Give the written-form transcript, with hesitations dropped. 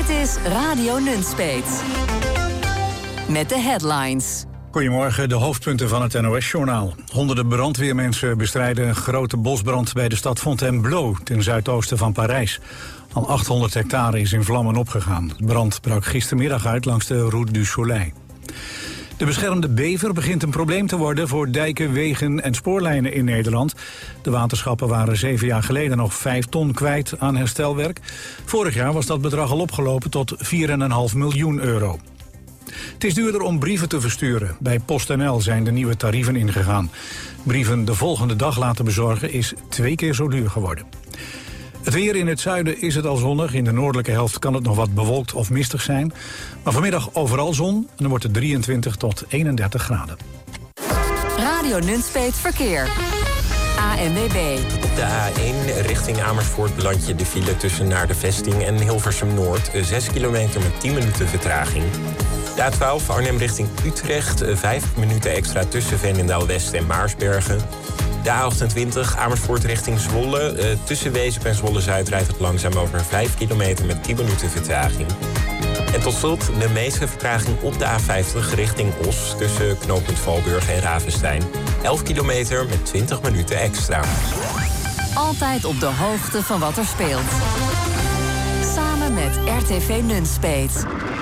Dit is Radio Nunspeet. Met de headlines. Goedemorgen, de hoofdpunten van het NOS-journaal. Honderden brandweermensen bestrijden een grote bosbrand bij de stad Fontainebleau, ten zuidoosten van Parijs. Al 800 hectare is in vlammen opgegaan. De brand brak gistermiddag uit langs de Route du Soleil. De beschermde bever begint een probleem te worden voor dijken, wegen en spoorlijnen in Nederland. De waterschappen waren 7 jaar geleden nog 5 ton kwijt aan herstelwerk. Vorig jaar was dat bedrag al opgelopen tot 4,5 miljoen euro. Het is duurder om brieven te versturen. Bij PostNL zijn de nieuwe tarieven ingegaan. Brieven de volgende dag laten bezorgen is 2 keer zo duur geworden. Het weer in het zuiden is het al zonnig. In de noordelijke helft kan het nog wat bewolkt of mistig zijn. Maar vanmiddag overal zon en dan wordt het 23 tot 31 graden. Radio Nunspeet Verkeer. ANWB. Op de A1 richting Amersfoort beland je de file tussen Naar de Vesting en Hilversum Noord. 6 kilometer met 10 minuten vertraging. De A12 Arnhem richting Utrecht. 5 minuten extra tussen Veenendaal West en Maarsbergen. De A28 Amersfoort richting Zwolle. Tussen Wezep en Zwolle Zuid rijdt het langzaam over 5 kilometer met 10 minuten vertraging. En tot slot de meeste vertraging op de A50 richting Os. Tussen knooppunt Valburg en Ravenstein. 11 kilometer met 20 minuten extra. Altijd op de hoogte van wat er speelt. Samen met RTV Nunspeet.